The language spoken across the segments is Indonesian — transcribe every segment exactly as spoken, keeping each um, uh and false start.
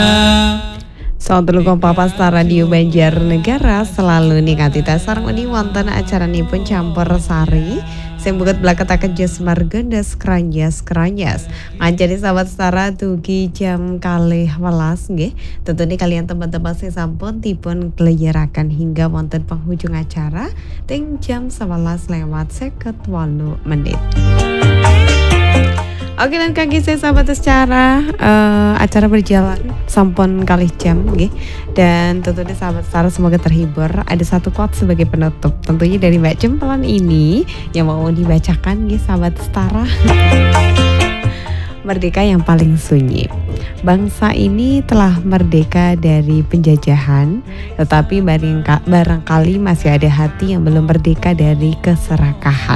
Saat dulu kompas Radio Banjarnegara selalu nikati tasar ngudi wonten acaranipun campur sari sing buket blaketaken jas margendas keranyas keranyas ngancani sahabat setara dugi jam kalih welas nggih. Tentunya kalian teman-teman sing sampun dipun gleyeraken hingga wonten penghujung acara ting jam sebelas lewat seket wolu menit. Oke, dan kaki saya sahabat secara uh, acara berjalan sampun kalih jam nggih. Dan tentunya sahabat setara semoga terhibur. Ada satu quote sebagai penutup tentunya dari Mbak Cemplan ini yang mau dibacakan nggih sahabat setara. Merdeka yang paling sunyi. Bangsa ini telah merdeka dari penjajahan, tetapi barangkali masih ada hati yang belum merdeka dari keserakahan.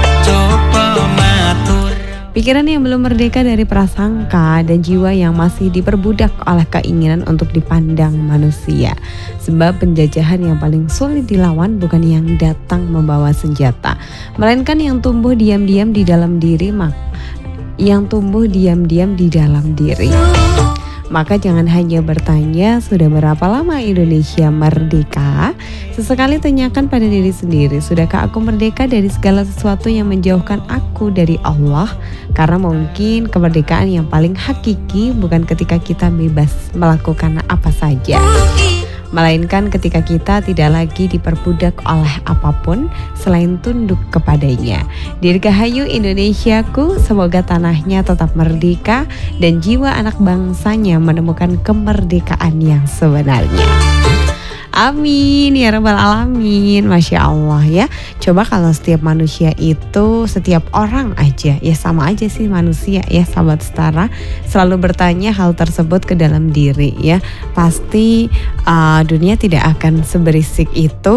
Pikiran yang belum merdeka dari prasangka dan jiwa yang masih diperbudak oleh keinginan untuk dipandang manusia. Sebab penjajahan yang paling sulit dilawan bukan yang datang membawa senjata, melainkan yang tumbuh diam-diam di dalam diri, mak. Yang tumbuh diam-diam di dalam diri. Maka jangan hanya bertanya sudah berapa lama Indonesia merdeka. Sesekali tanyakan pada diri sendiri, sudahkah aku merdeka dari segala sesuatu yang menjauhkan aku dari Allah? Karena mungkin kemerdekaan yang paling hakiki bukan ketika kita bebas melakukan apa saja, melainkan ketika kita tidak lagi diperbudak oleh apapun selain tunduk kepadanya. Dirgahayu Indonesiaku, semoga tanahnya tetap merdeka dan jiwa anak bangsanya menemukan kemerdekaan yang sebenarnya. Amin ya rabbal alamin. Masya Allah ya. Coba kalau setiap manusia itu, setiap orang aja, ya sama aja sih manusia ya sahabat setara, selalu bertanya hal tersebut ke dalam diri ya, pasti uh, dunia tidak akan seberisik itu.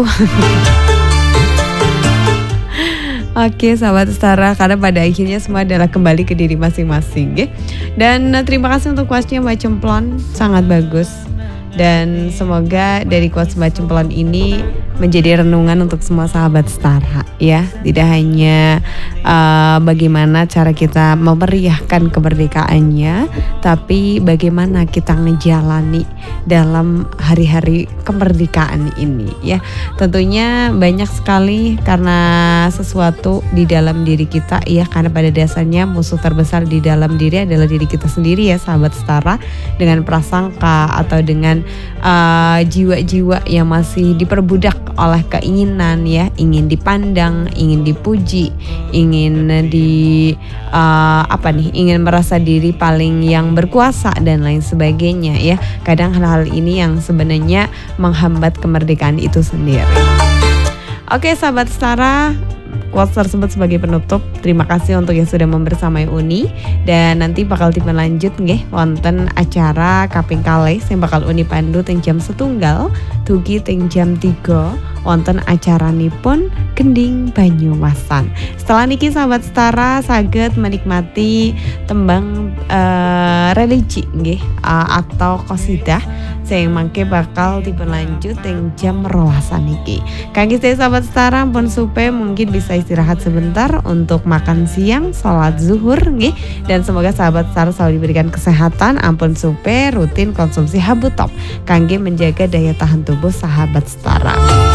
Oke sahabat setara, karena pada akhirnya semua adalah kembali ke diri masing-masing ya. Dan uh, terima kasih untuk kuasnya Mbak Cemplon, sangat bagus. Dan semoga dari quotes Mbak Cemplon ini menjadi renungan untuk semua sahabat setara ya. Tidak hanya uh, bagaimana cara kita memeriahkan kemerdekaannya, tapi bagaimana kita ngejalani dalam hari-hari kemerdekaan ini ya. Tentunya banyak sekali karena sesuatu di dalam diri kita ya, karena pada dasarnya musuh terbesar di dalam diri adalah diri kita sendiri ya sahabat setara. Dengan prasangka atau dengan uh, jiwa-jiwa yang masih diperbudak oleh keinginan ya, ingin dipandang, ingin dipuji, ingin di uh, apa nih, ingin merasa diri paling yang berkuasa dan lain sebagainya ya. Kadang hal-hal ini yang sebenarnya menghambat kemerdekaan itu sendiri. Oke sahabat setara, quotes tersebut sebagai penutup. Terima kasih untuk yang sudah membersamai Uni, dan nanti bakal dipun lanjut nggih wonten acara kaping kalih sing bakal Uni pandu teng jam setunggal dugi teng jam tiga wonten acaranipun Gending Banyumasan. Setelah niki sahabat setara saged menikmati tembang uh, religi nggih uh, atau qasidah sing mangke bakal dipun lanjut teng jam rolasan niki. Kangge sahabat setara pun supe mungkin bisa istirahat sebentar untuk makan siang, sholat zuhur nggih, dan semoga sahabat setara selalu diberikan kesehatan, ampun supe rutin konsumsi habu top kangge menjaga daya tahan tubuh sahabat setara.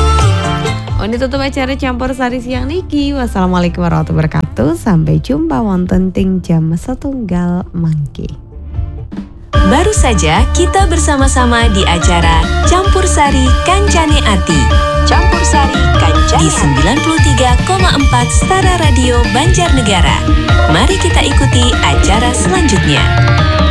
Ini tutup acara campur sari siang niki. Wassalamualaikum warahmatullahi wabarakatuh. Sampai jumpa wonten ting jam setunggal mangke. Baru saja kita bersama-sama di acara Campur Sari Kancane Ati. Campur Sari Kancane di sembilan puluh tiga koma empat Setara Radio Banjarnegara. Mari kita ikuti acara selanjutnya.